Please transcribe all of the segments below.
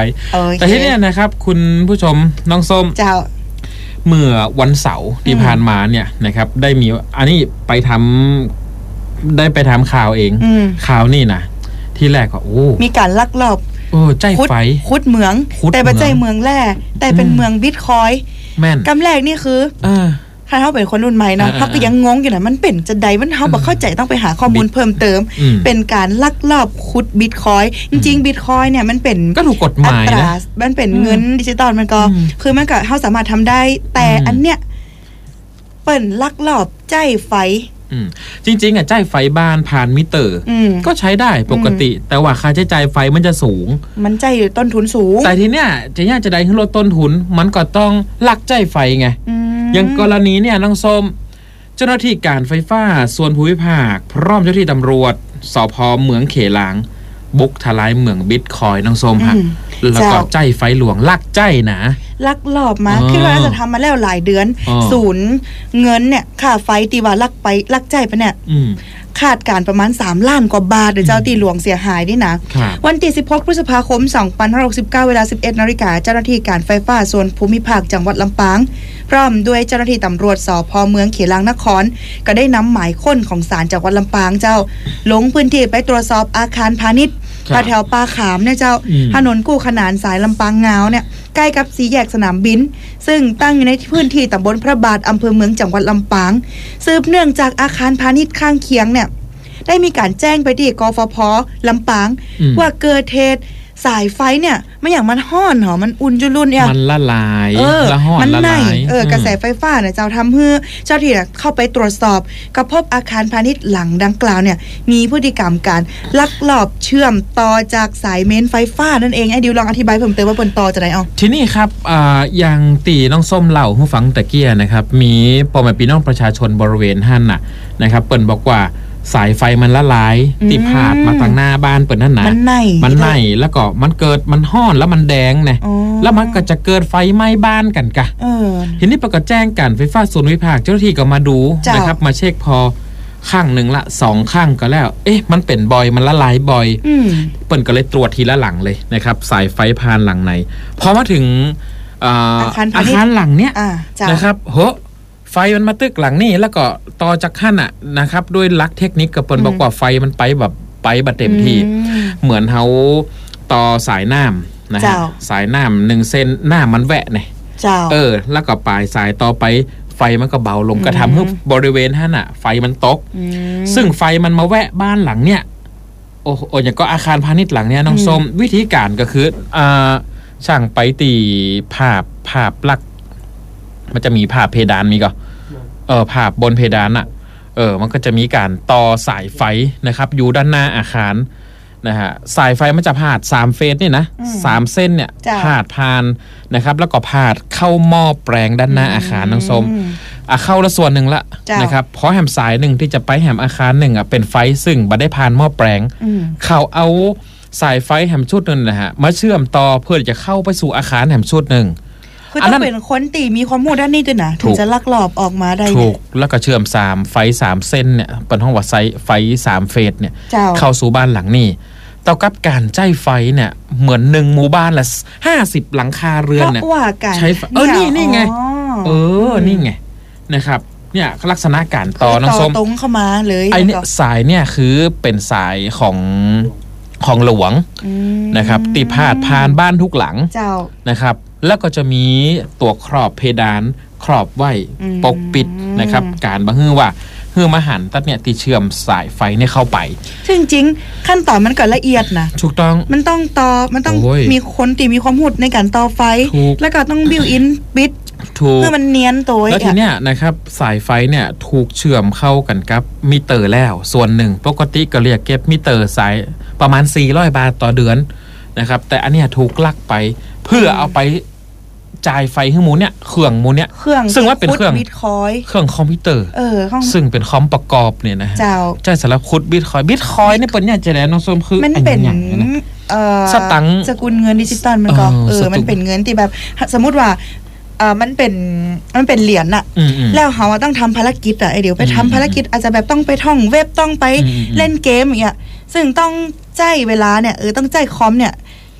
แต่ที่นี่นะครับคุณผู้ชมน้องส้มเจ้าเมื่อวันเสาร์ที่ผ่านมาเนี่ยนะครับได้มีอันนี้ไปทำข่าวเองข่าวนี่นะที่แรกก็มีการลักลอบใจไฟขุดเหมืองแต่ไม่ใช่เมืองแร่แต่เป็นเมืองบิตคอยน์แม่นกำแรกนี่คือถ้าเขาเป็นคนรุ่นใหม่เนาะเขาก็ยังงงอยู่นะมันเป็นจะใดมันเขาบอกเข้าใจต้องไปหาข้อมูลเพิ่มเติมเป็นการลักลอบขุดบิตคอยน์จริงๆบิตคอยน์เนี่ยมันเป็นก็ถูกกฎหมายนะมันเป็นเงินดิจิตอลมันก็คือมันก็เขาสามารถทำได้แต่อันเนี้ยเปิ่นลักลอบใจไฟจริงๆใจไฟบ้านผ่านมิเตอร์ก็ใช้ได้ปกติแต่ว่าค่าใช้จ่ายไฟมันจะสูงมันใจต้นทุนสูงแต่ทีเนี้ยจะยากจะได้ให้ลดต้นทุนมันก็ต้องลักใจไฟไงอย่างกรณีเนี่ยน้องส้มเจ้าหน้าที่การไฟฟ้าส่วนภูมิภาคพร้อมเจ้าหน้าที่ตำรวจสภ.เมืองเขลางบุกทลายเมืองบิตคอยน์น้องส้มฮะแล้วก็ใจไฟหลวงลักใจนะลักลอบมาคิดว่าจะทำมาแล้วหลายเดือนศูนย์เงินเนี่ยค่าไฟตีว่าลักใจไปเนี่ยคาดการประมาณ3 ล้านกว่าบาทเดี๋ยวเจ้าตีหลวงเสียหายนี่นะวันที่16 พฤษภาคม 2569 เวลา 11 นาฬิกาเจ้าหน้าที่การไฟฟ้าส่วนภูมิภาคจังหวัดลำปางพร้อมด้วยเจ้าหน้าที่ตำรวจสภ.เมืองเขลางนครก็ได้นำหมายค้นของศาลจังหวัดลำปางเจ้าลงพื้นที่ไปตรวจสอบอาคารพาณิชย์แถวปาขามเนี่ยเจ้าถนนกู้ขนานสายลำปางงาวเนี่ยใกล้กับสี่แยกสนามบินซึ่งตั้งอยู่ในพื้นที่ตำบลพระบาทอำเภอเมืองจังหวัดลำปางสืบเนื่องจากอาคารพาณิชย์ข้างเคียงเนี่ยได้มีการแจ้งไปที่กฟผ.ลำปางว่าเกิดเหตุสายไฟเนี่ยไม่อย่างมันห้อนหรอมันอุ่นจุลุ่นเนี่ยมันละลายละห้อนละลายกระแสไฟฟ้าเนี่ยเจ้าทำให้เจ้าที่เข้าไปตรวจสอบก็พบอาคารพาณิชย์หลังดังกล่าวเนี่ยมีพฤติกรรมการลักลอบเชื่อมต่อจากสายเมนไฟฟ้านั่นเองไอ้ดิวลองอธิบายเพิ่มเติมว่าบนต่อจะไหนเอาทีนี้ครับอย่างตีน้องส้มเล่าผู้ฟังตะเกียนะครับมีพ่อแม่พี่น้องประชาชนบริเวณหั่นน่ะนะครับเปิ้นบอกว่าสายไฟมันละลายติพาดมาทางหน้าบ้านเปิดนั่นนะมันไหนแล้วก็มันเกิดมันห้อนแล้วมันแดงไงแล้วมันก็จะเกิดไฟไหม้บ้านกันกะทีนี้ประกาศแจ้งการไฟฟ้าส่วนภูมิภาคเจ้าหน้าที่ก็มาดูนะครับมาเช็คพอข้างหนึ่งละ2 ข้างก็แล้วมันเป็นบ่อยมันละลายบ่อยเปิ่นก็เลยตรวจทีละหลังเลยนะครับสายไฟผ่านหลังในพอมาถึงอาคารหลังเนี้ยนะครับไฟมันมาตึกหลังนี่แล้วก็ต่อจากขั้นนะครับด้วยลักเทคนิคกับเปิ้นบอกว่าไฟมันไปแบบเต็มที่เหมือนเฮาต่อสายน้ำนะฮะสายน้ำ1 เส้นหน้ามันแวะเนี่ยแล้วก็ปลายสายต่อไปไฟมันก็เบาลงกระทำให้บริเวณนั้นไฟมันตกซึ่งไฟมันมาแวะบ้านหลังเนี่ยโอ้อย่างก็อาคารพาณิชย์หลังเนี้ยน้องส้มวิธีการก็คือช่างไปตีภาพลักมันจะมีภาพเพดานมีก็ภาพบนเพดานมันก็จะมีการต่อสายไฟนะครับอยู่ด้านหน้าอาคารนะฮะสายไฟมันจะพาด3 เฟสนี่นะ3 เส้นเนี่ยพาดผ่านนะครับแล้วก็พาดเข้าหม้อแปลงด้านหน้าอาคารน้องส้มเข้าละส่วนหนึ่งละนะครับเพราะแหมสายหนึ่งที่จะไปแหมอาคารหนึ่งเป็นไฟซึ่งบ่ได้ผ่านหม้อแปลงเขาเอาสายไฟแหมชุดนึงนะฮะมาเชื่อมต่อเพื่อจะเข้าไปสู่อาคารแหมชุดนึงคือต้องเป็นคนตีมีความรู้ด้านนี้ด้วยนะถึงจะลักลอบออกมาได้ถูกแล้วก็เชื่อมไฟ3 เส้นเนี่ยเป็นห้องว่าไฟ3 เฟสเนี่ยเข้าสู่บ้านหลังนี้เท่ากับการใช้ไฟเนี่ยเหมือน1 หมู่บ้านละ50 หลังคาเรือนเนี่ยใช้นี่ไงนี่ไงนะครับเนี่ยลักษณะการต่อน้องส้มตรงเข้ามาเลยไอ้เนี่ยสายเนี่ยคือเป็นสายของหลวงนะครับติพาดผ่านบ้านทุกหลังนะครับแล้วก็จะมีตัวครอบเพดานครอบไว้ปกปิดนะครับการบังฮือว่ามาหันตัดเนี่ยที่เชื่อมสายไฟเนี่ยเข้าไปซึ่งจริงขั้นตอนมันก็ละเอียดนะถูกต้องมันต้องมีคนที่มีความรู้ในการต่อไฟแล้วก็ต้องบิวอินปิดเพื่อมันเนียนตัวแล้วทีเนี้ยนะครับสายไฟเนี่ยถูกเชื่อมเข้ากันกับมิเตอร์แล้วส่วนหนึ่งปกติก็เรียกเก็บมิเตอร์สายประมาณ400 บาทต่อเดือนนะครับแต่อันเนี้ยถูกลักไปเพื่อเอาไปจ่ายไฟให้หมูเนี่ยเครื่องหมูเนี่ยซึ่งว่าเป็นเครื่องคอมพิวเตอร์ซึ่งเป็นคอมประกอบเนี่ยนะใช่สำหรับคุดบิตคอยเนี่ยเป็นเนี่ยจะแล้น้องส้มคือมันเป็นสตังค์สกุลเงินดิจิตอลมันก็มันเป็นเงินที่แบบสมมุติว่ามันเป็นเหรียญน่ะแล้วเขาต้องทำภารกิจไอเดี๋ยวไปทำภารกิจอาจจะแบบต้องไปท่องเว็บต้องไปเล่นเกมอย่างเงี้ยซึ่งต้องใจเวลาเนี่ยต้องใจคอมเนี่ย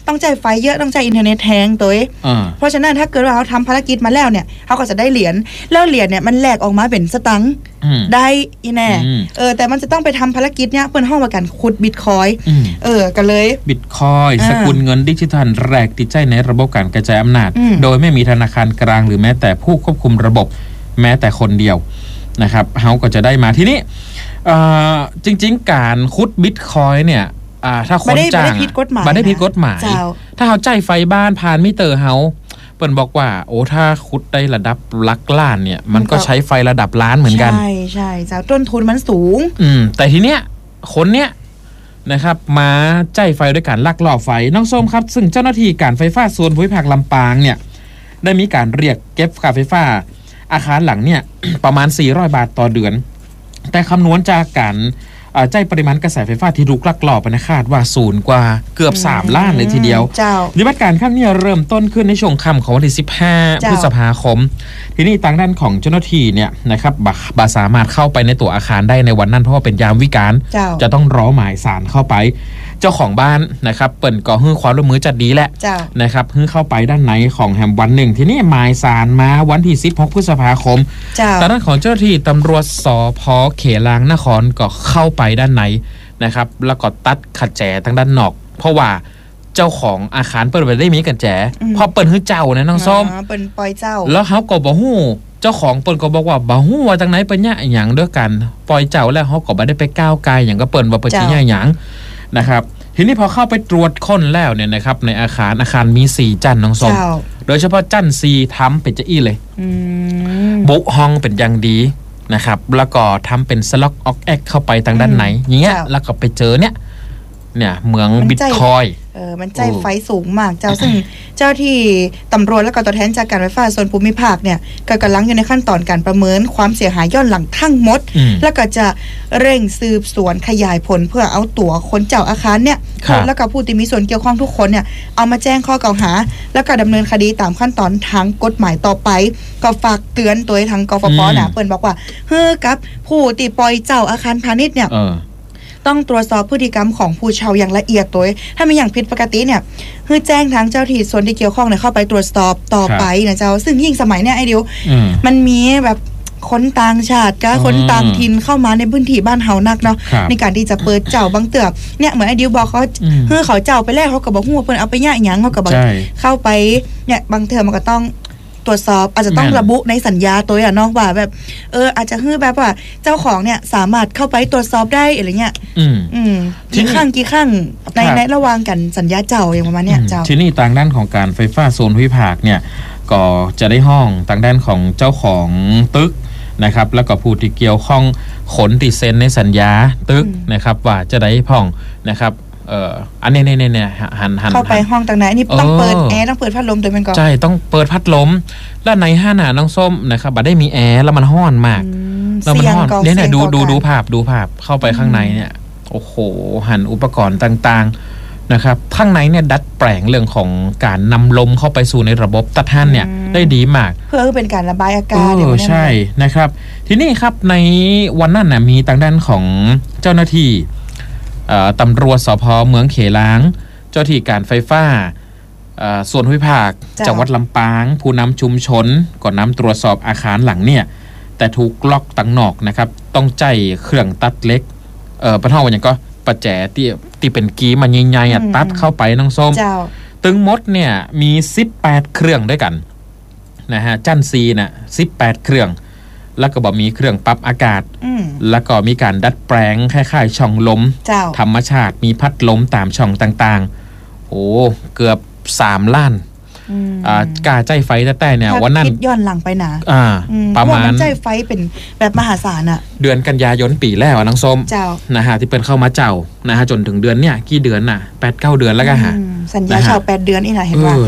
ต้องจ่ายไฟเยอะต้องจ่ายอินเทอร์เน็ตแพงตัวเพราะฉะนั้นถ้าเกิดว่าเขาทำภารกิจมาแล้วเนี่ยเขาก็จะได้เหรียญแล้วเหรียญเนี่ยมันแลกออกมาเป็นสตังค์ได้อีแน่แต่มันจะต้องไปทำภารกิจเนี่ยเปิ้นห้องประกันขุดบิตคอยกันเลยบิตคอยสกุลเงินดิจิทัลแรกติดใจในระบบการกระจายอำนาจโดยไม่มีธนาคารกลางหรือแม้แต่ผู้ควบคุมระบบแม้แต่คนเดียวนะครับเขาก็จะได้มาที่นี้จริงๆการขุดบิตคอยเนี่ยถ้าคนจ้างไม่ได้ผิดกฎหมายถ้าเขาจ่ายไฟบ้านผ่านมิเตอร์เขาเปิ้นบอกว่าโอ้ถ้าขุดได้ระดับลักล้านเนี่ยมันก็ใช้ไฟระดับล้านเหมือนกันใช่เจ้าต้นทุนมันสูงแต่ทีเนี้ยคนเนี้ยนะครับมาจ่ายไฟด้วยการลักลอบไฟน้องส้มครับซึ่งเจ้าหน้าที่การไฟฟ้าส่วนภูมิภาคลำปางเนี่ยได้มีการเรียกเก็บค่าไฟฟ้าอาคารหลังเนี่ย ประมาณ400 บาทต่อเดือนแต่คำนวณจากการจ่ายปริมาณกระแสไฟฟ้าที่ถูกลักลอบไปนะคาดว่าสูงกว่าเกือบ3 ล้านเลยทีเดียวปฏิบัติการครั้งนี้เริ่มต้นขึ้นในช่วงค่ำของวันที่15 พฤษภาคมทีนี้ทางด้านของเจ้าหน้าที่เนี่ยนะครับบาสามารถเข้าไปในตัวอาคารได้ในวันนั้นเพราะว่าเป็นยามวิกาลจะต้องรอหมายศาลเข้าไปเจ้าของบ้านนะครับเปิ่นก็ฮื้อความร่วมมือจัดดีแหละนะครับฮื้อเข้าไปด้านในของแฮมวันหนึ่งทีนี้หมายศาลมาวันที่16 พฤษภาคมทางด้านของเจ้าหน้าที่ตำรวจสภ.เขลางนครก็เข้าไปด้านในนะครับแล้วก็ตัดขัดแจทางด้านนอกเพราะว่าเจ้าของอาคารเปิ่นไปได้มีกันแจพอเปิ่นฮื้อเจ้านะน้องส้มเปิ่นปล่อยเจ้าแล้วเขาก็บ่ฮู้เจ้าของเปิ่นก็บอกว่าบ่ฮู้ว่าจังไหนเปิ้นเนี่ยหยังด้วยกันปล่อยเจ้าแล้วเขาก็บ่ได้ไปก้าวไกลหยังก็เปิ่นว่าเปิ้นสิเนี่ยหยังนะครับทีนี้พอเข้าไปตรวจค้นแล้วเนี่ยนะครับในอาคารมี4จั่นน้องส้มโดยเฉพาะจั่น4ทำเป็นจะอี้เลยบุห้องเป็นอย่างดีนะครับแล้วก็ทำเป็นสล็อกออกแอกเข้าไปทางด้านไหนอย่างเงี้ยแล้วก็ไปเจอเนี่ยเมืองบิตคอยมันใจไฟสูงมากเจ้าซึ่งเจ้าที่ตำรวจและก็ตัวแทนจากการไฟฟ้าส่วนภูมิภาคเนี่ยก็กำลังอยู่ในขั้นตอนการประเมินความเสียหายย้อนหลังทั้งหมดแล้วก็จะเร่งสืบสวนขยายผลเพื่อเอาตัวคนเจ้าอาคารเนี่ยแล้วก็ผู้ที่มีส่วนเกี่ยวข้องทุกคนเนี่ยเอามาแจ้งข้อกล่าวหาแล้วก็ดำเนินคดีตามขั้นตอนทางกฎหมายต่อไปก็ฝากเตือนตัวทางกฟผ.นะเปิ้นบอกว่ากับผู้ที่ปล่อยเจ้าอาคารพาณิชย์เนี่ยต้องตรวจสอบพฤติกรรมของผู้เช่าอย่างละเอียดตัวถ้ามีอย่างผิดปกติเนี่ยคือแจ้งทางเจ้าที่ส่วนที่เกี่ยวข้องเนี่ยเข้าไปตรวจสอบต่อไปนะเจ้าซึ่งยิ่งสมัยเนี่ยไอเดียวมันมีแบบคนต่างชาติกับคนต่างถิ่นเข้ามาในพื้นที่บ้านเฮานักเนาะในการที่จะเปิดเจ้าบางเตือกเนี่ยเหมือนไอเดียวบอกเขาเขาเจ้าไปแรกเขาก็บอกหัวเพิ่นเอาไปย่าหยังเขาก็บอกเข้าไปเนี่ยบางเทื่อมันก็ต้องตรวจสอบอาจจะต้องระบุในสัญญาตัวอย่างเนาะว่าแบบอาจจะแบบว่าเจ้าของเนี่ยสามารถเข้าไปตรวจสอบได้อะไรเงี้ยกี่ครั้งในระหว่างกันสัญญาเจ้าอย่างประมาณเนี้ยเจ้าที่นี่ทางด้านของการไฟฟ้าโซนภูมิภาคเนี่ยก็จะได้ห้องทางด้านของเจ้าของตึกนะครับแล้วก็ผู้ที่เกี่ยวข้องขนติเซ็นในสัญญาตึกนะครับว่าจะได้ห้องนะครับอันนี้เนี่ยหันเข้าไปห้องต่างไหนนี่ต้องเปิดแอร์ต้องเปิดพัดลมด้วยมันก่อนใช่ต้องเปิดพัดลมแล้วในห้าหน้าน้องส้มนะครับบัดได้มีแอร์แล้วมันร้อนมากแล้วมันร้อนเนี่ยดูภาพเข้าไปข้างในเนี่ยโอ้โหหันอุปกรณ์ต่างๆนะครับข้างในเนี่ยดัดแปลงเรื่องของการนำลมเข้าไปสู่ในระบบตัดหันเนี่ยได้ดีมากเพื่อเป็นการระบายอากาศใช่นะครับทีนี้ครับในวันนั้นน่ะมีทางด้านของเจ้าหน้าที่ตำรวจสภ.เมืองเขลางเจ้าที่การไฟฟ้าส่วนภูมิภาคจังหวัดลำปางผู้นำชุมชนก็นำตรวจสอบอาคารหลังเนี่ยแต่ถูกล็อกตั้งนอกนะครับต้องใจเครื่องตัดเล็กประท่ออย่างก็ประแจที่เป็นกีมันใหญ่ๆตัดเข้าไปน้องส้มตึงมดเนี่ยมี18เครื่องด้วยกันนะฮะจั่นซีน่ะ18เครื่องแล้วก็บอกมีเครื่องปรับอากาศแล้วก็มีการดัดแปลงคล้ายๆช่องลมธรรมชาติมีพัดลมตามช่องต่างๆโอ้เกือบ3 ล้านกาใจไฟแต่เนี่ยวันนั้นย้อนหลังไปนะประมาณใจไฟเป็นแบบมหาศาลเดือนกันยายนปีแล้วน้องส้มนะฮะที่เป็นเข้ามาเจ้านะฮะจนถึงเดือนเนี่ยกี่เดือนน่ะ 8-9 เดือนแล้วก็หาสัญญาเช่า8 เดือนนี่นะเห็นว่า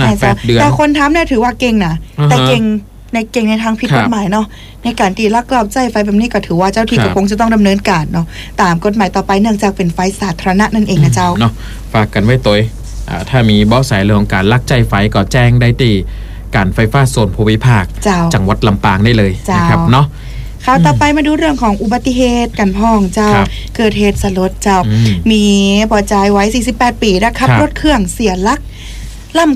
8 เดือนแต่คนทำเนี่ยถือว่าเก่งนะแต่เก่งในทางผิดกฎหมายเนาะในการตีลักลอบใจไฟแบบนี้ก็ถือว่าเจ้าที่ก็คงจะต้องดำเนินการเนาะตามกฎหมายต่อไปเนื่องจากเป็นไฟสาธารณะนั่นเองนะเจ้าเนาะฝากกันไว้ตัวถ้ามีเบาะแสเรื่องของการลักใจไฟก็แจ้งได้ที่การไฟฟ้าโซนภูมิภาคจังหวัดลำปางได้เลยนะครับเนาะข่าวต่อไปมาดูเรื่องของอุบัติเหตุกันพ้องเจ้าเกิดเหตุสลดเจ้ามีพอใจไว้48 ปีนะขับรถเครื่องเสียหลัก